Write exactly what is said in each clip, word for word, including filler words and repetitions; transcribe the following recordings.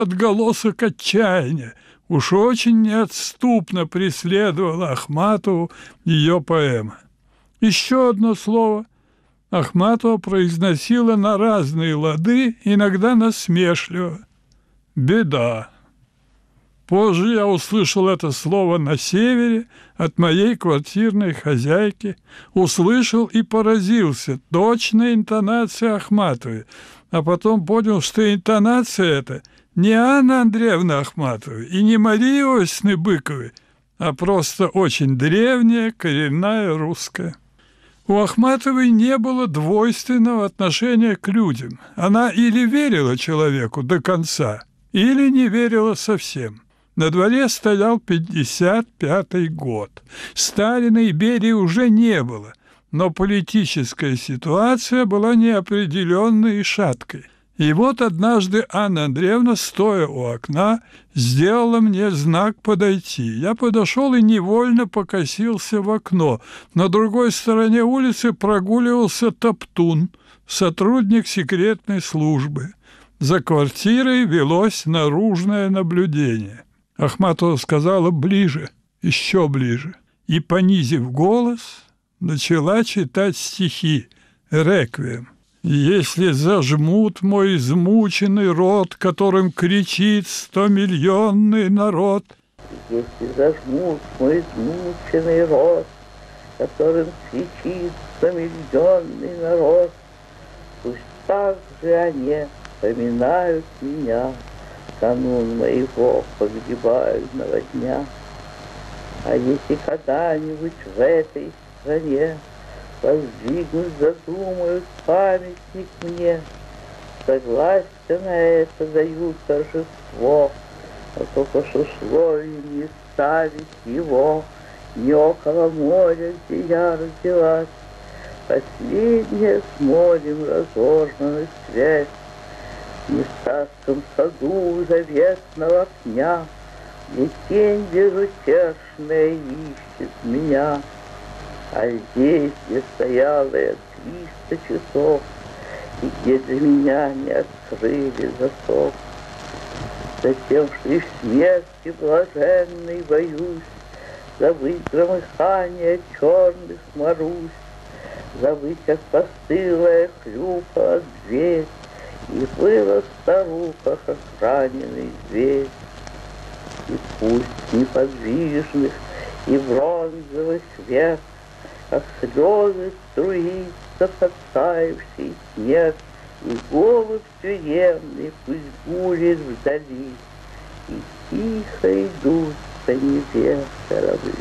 отголосок отчаяния. Уж очень неотступно преследовала Ахматову ее поэма. Еще одно слово Ахматова произносила на разные лады, иногда насмешливо. «Беда». Позже я услышал это слово на севере от моей квартирной хозяйки, услышал и поразился точной интонацией Ахматовой, а потом понял, что интонация эта не Анны Андреевны Ахматовой и не Марии Иосифовны Быковой, а просто очень древняя, коренная русская. У Ахматовой не было двойственного отношения к людям. Она или верила человеку до конца, или не верила совсем. На дворе стоял пятьдесят пятый год. Сталина и Берии уже не было, но политическая ситуация была неопределенной и шаткой. И вот однажды Анна Андреевна, стоя у окна, сделала мне знак подойти. Я подошел и невольно покосился в окно. На другой стороне улицы прогуливался Топтун, сотрудник секретной службы. За квартирой велось наружное наблюдение. Ахматова сказала «ближе», еще ближе, и, понизив голос, начала читать стихи «Реквием». «Если зажмут мой измученный рот, которым кричит стомиллионный народ». Если зажмут мой измученный рот, которым кричит стомиллионный народ, пусть так же они поминают меня, канун моего погибающего дня. А если когда-нибудь в этой стране воздвигнут, задумают памятник мне, согласие на это дают торжество, но только с условием не ставить его не около моря, где я родилась. Последняя с морем разорвана связь, в Местасском саду заветного пня, где тень безутешная ищет меня. А здесь, где стояла я триста часов, и где для меня не открыли засов, затем, что и в смерти блаженной боюсь забыть громыхание черных Марусь, забыть, как постылая хлюпала дверь, и было в старухах, как раненый зверь. И пусть неподвижных и бронзовых век, как слезы струится подтаявший снег, и голубь тюремный пусть будет вдали, и тихо идут по Неве корабли.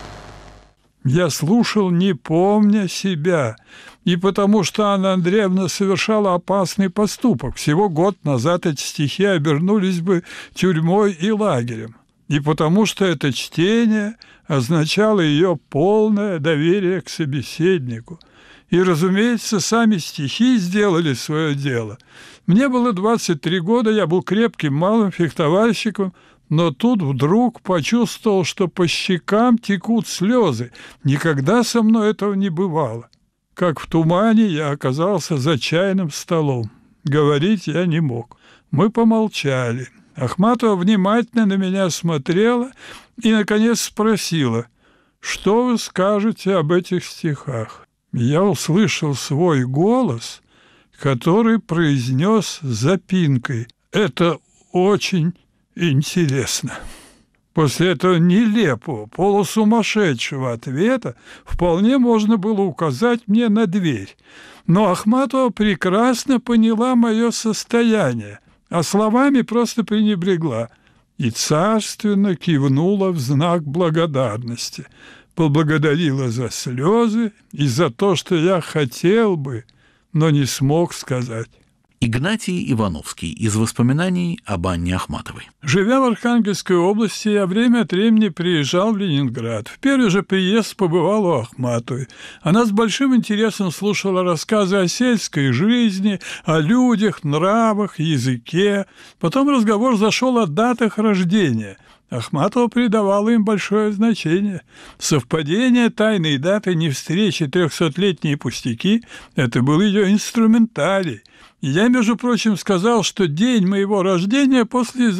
Я слушал, не помня себя, и потому что Анна Андреевна совершала опасный поступок. Всего год назад эти стихи обернулись бы тюрьмой и лагерем. И потому что это чтение означало ее полное доверие к собеседнику. И, разумеется, сами стихи сделали свое дело. Мне было двадцать три года, я был крепким малым фехтовальщиком, но тут вдруг почувствовал, что по щекам текут слезы. Никогда со мной этого не бывало. Как в тумане я оказался за чайным столом. Говорить я не мог. Мы помолчали. Ахматова внимательно на меня смотрела и, наконец, спросила: «Что вы скажете об этих стихах?» Я услышал свой голос, который произнес с запинкой: «Это очень интересно». После этого нелепого, полусумасшедшего ответа вполне можно было указать мне на дверь. Но Ахматова прекрасно поняла мое состояние, а словами просто пренебрегла и царственно кивнула в знак благодарности, поблагодарила за слезы и за то, что я хотел бы, но не смог сказать. Игнатий Ивановский из воспоминаний об Анне Ахматовой. Живя в Архангельской области, я время от времени приезжал в Ленинград. В первый же приезд побывал у Ахматовой. Она с большим интересом слушала рассказы о сельской жизни, о людях, нравах, языке. Потом разговор зашел о датах рождения. Ахматова придавала им большое значение. Совпадение тайной даты не встречи трехсотлетние пустяки – это был ее инструментарий. Я, между прочим, сказал, что день моего рождения после